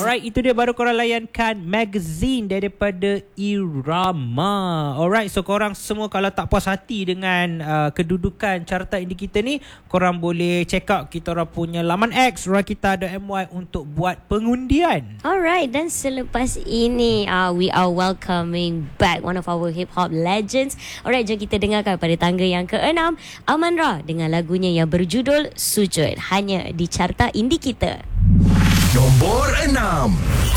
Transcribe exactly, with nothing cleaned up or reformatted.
Alright, itu dia baru korang layankan magazine daripada Irama. Alright, so korang semua kalau tak puas hati dengan uh, kedudukan carta indie kita ni, korang boleh check out kita orang punya laman X rakita dot my untuk buat pengundian. Alright, dan selepas ini uh, we are welcoming back one of our hip hop legends. Alright, jom kita dengarkan pada tangga yang keenam Aman Ra dengan lagunya yang berjudul Sujud, hanya di carta indie kita. Nombor enam.